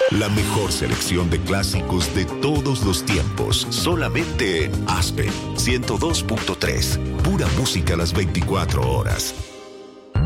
La mejor selección de clásicos de todos los tiempos, solamente en Aspen 102.3. Pura música a las 24 horas.